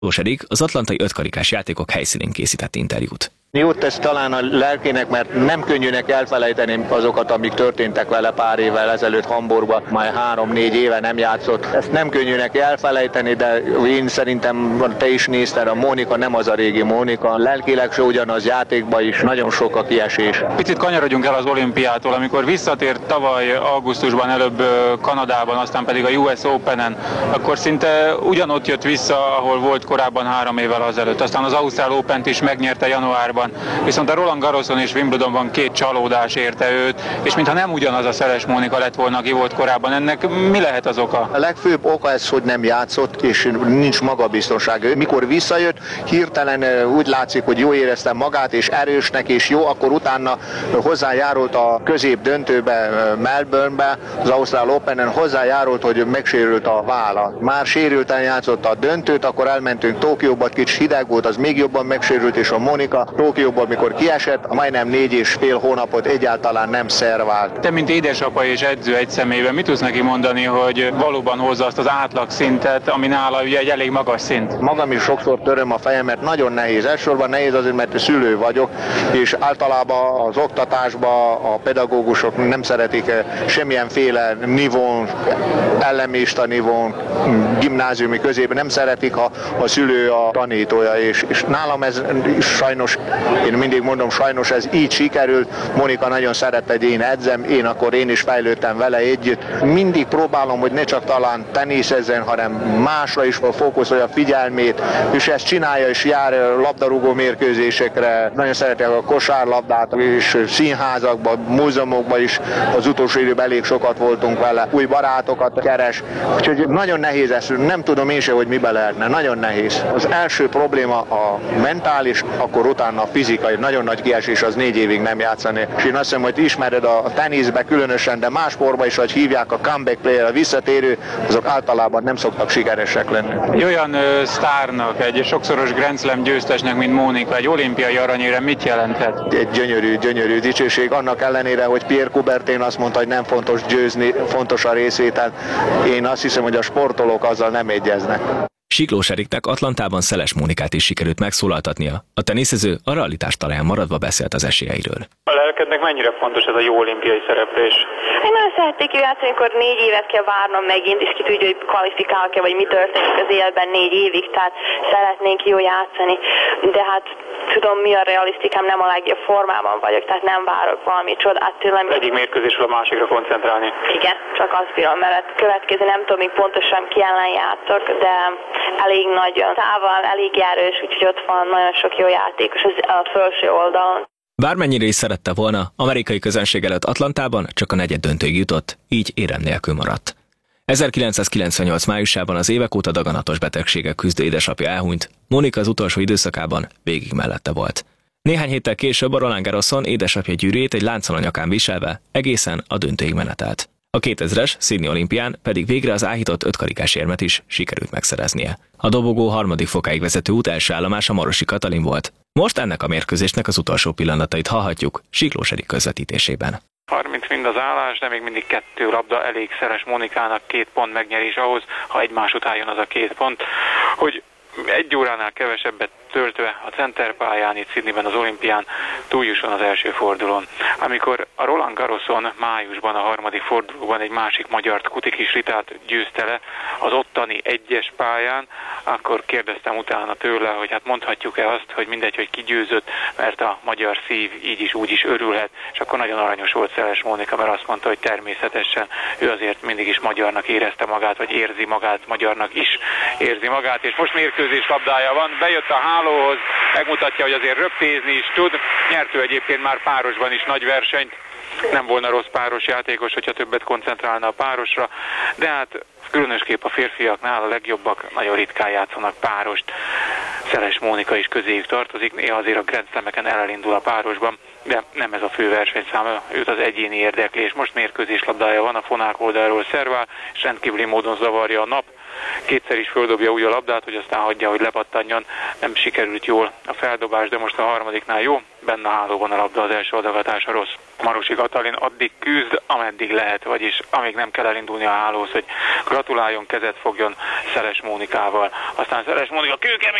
Siklós az atlantai ötkarikás játékok helyszínén készített interjút. Jót tesz talán a lelkének, mert nem könnyűnek elfelejteni azokat, amik történtek vele pár évvel ezelőtt Hamburgban, majd 3-4 éve nem játszott. Ezt nem könnyűnek elfelejteni, de én szerintem, te is nézted, a Mónika nem az a régi Mónika, lelkileg se ugyanaz, játékban is nagyon sok a kiesés. Picit kanyarodjunk el az olimpiától, amikor visszatért tavaly augusztusban, előbb Kanadában, aztán pedig a US Openen, akkor szinte ugyanott jött vissza, ahol volt korábban 3 évvel azelőtt. Aztán az Ausztrál Opent is megnyerte januárban. Viszont a Roland Garroson és Wimbledonban 2 csalódás érte őt, és mintha nem ugyanaz a Szeles Mónika lett volna, aki volt korábban. Ennek mi lehet az oka? A legfőbb oka ez, hogy nem játszott, és nincs magabiztonság. Mikor visszajött, hirtelen úgy látszik, hogy jól érezte magát, és erősnek, és jó, akkor utána hozzájárult a közép döntőbe, Melbournebe, az Ausztrál Openen, hozzájárult, hogy megsérült a válla. Már sérülten játszott a döntőt, akkor elmentünk Tokióba, kicsit hideg volt, az még jobban megsérült, és a Mónika Tokióból, mikor kiesett, majdnem 4,5 hónapot egyáltalán nem szervált. Te, mint édesapa és edző egy személyben, mit tudsz neki mondani, hogy valóban hozza azt az átlagszintet, ami nála ugye egy elég magas szint? Magam is sokszor töröm a fejemet, nagyon nehéz. Elsősorban nehéz azért, mert szülő vagyok, és általában az oktatásban a pedagógusok nem szeretik semmilyenféle nivón, ellenmista nivón, gimnáziumi közében nem szeretik, ha a szülő a tanítója, és nálam ez sajnos, én mindig mondom, sajnos ez így sikerült. Mónika nagyon szerette, hogy én edzem, én is fejlődtem vele együtt. Mindig próbálom, hogy ne csak talán teniszezzen, hanem másra is fókuszolja a figyelmét, és ezt csinálja, és jár labdarúgó mérkőzésekre. Nagyon szereti a kosárlabdát, és színházakban, múzeumokban is az utolsó időben elég sokat voltunk vele. Új barátokat keres, úgyhogy nagyon nehéz ez, nem tudom én se, hogy mibe lehetne, nagyon nehéz. Az első probléma a mentális, akkor utána a fizikai, nagyon nagy kiesés, az 4 évig nem játszani. És én azt hiszem, hogy ismered a teniszbe különösen, de más sportban is, hogy hívják a comeback player, a visszatérő, azok általában nem szoktak sikeresek lenni. Egy olyan sztárnak, egy sokszoros Grand Slam győztesnek, mint Mónika, egy olimpiai aranyérem mit jelenthet? Egy gyönyörű dicsőség, annak ellenére, hogy Pierre Coubertin azt mondta, hogy nem fontos győzni, fontos a részvétel. Én azt hiszem, hogy a sportolók azzal nem egyeznek. Siklós Eriknek Atlantában Szeles Mónikát is sikerült megszólaltatnia. A teniszező a realitás talaján maradva beszélt az esélyeiről. A lelkednek mennyire fontos ez a jó olimpiai szereplés? Én nagyon szeretnék játszani, amikor 4 évet kell várnom megint, és ki tudja, hogy kvalifikálok-e, vagy mi történik az életben 4 évig, tehát szeretnénk jó játszani. De hát tudom, mi a realisztikám, nem a legjobb formában vagyok, tehát nem várok valami csodát tőlem. Egyik mérkőzésről a másikra koncentrálni. Igen, csak azt bírom, mert következő nem tudom még pontosan ki ellen játszok, de elég nagy távol, elég erős, úgyhogy ott van nagyon sok jó játékos a felső oldalon. Bármennyire is szerette volna, amerikai közönség előtt Atlantában csak a negyeddöntőig jutott, így érem nélkül maradt. 1998 májusában az évek óta daganatos betegséggel küzdő édesapja elhunyt, Mónika az utolsó időszakában végig mellette volt. Néhány héttel később a Roland Garroson édesapja gyűrűjét egy lánccal a nyakán viselve egészen a döntőig menetelt. A 2000-es Sydney olimpián pedig végre az áhított ötkarikás érmet is sikerült megszereznie. A dobogó 3. fokáig vezető út első állomása Marosi Katalin volt. Most ennek a mérkőzésnek az utolsó pillanatait hallhatjuk Siklós Erik közvetítésében. 30 mind az állás, de még mindig 2 labda elég Szeles Mónikának, 2 pont megnyerés ahhoz, ha egymás után jön az a 2 pont, hogy 1 óránál kevesebbet töltve a centerpályán itt Sydneyben az olimpián túljusson az első fordulón. Amikor a Roland Garroson májusban a 3. fordulóban egy másik magyart, Kutikis Ritát győzte le az ottani 1-es pályán, akkor kérdeztem utána tőle, hogy hát mondhatjuk-e azt, hogy mindegy, hogy ki győzött, mert a magyar szív így is úgy is örülhet, és akkor nagyon aranyos volt Szeles Mónika, mert azt mondta, hogy természetesen ő azért mindig is magyarnak érezte magát, vagy érzi magát, magyarnak is érzi magát, és most mérkőzés labdája van, bejött a hálóhoz, megmutatja, hogy azért röptézni is tud, nyert ő egyébként már párosban is nagy versenyt, nem volna rossz páros játékos, hogyha többet koncentrálna a párosra, de hát különösképp a férfiaknál a legjobbak nagyon ritkán játszanak párost. Szeles Mónika is közéjük tartozik, néha azért a Grand Slameken elindul a párosban, de nem ez a fő versenyszáma, őt az egyéni érdekli, és most mérkőzés labdája van, a fonák oldalról szervál, és rendkívüli módon zavarja a nap. 2-szer is földobja úgy a labdát, hogy aztán hagyja, hogy lepattanjon, nem sikerült jól a feldobás, de most a 3. jó, benne a hálóban a labda, az első adaгаtása rossz. Marosi Katalin addig küzd, ameddig lehet, vagyis amíg nem kell elindulni a hálóhoz, hogy gratuláljon, kezet fogjon Szeles Mónikával. Aztán Szeles Mónika kőkemény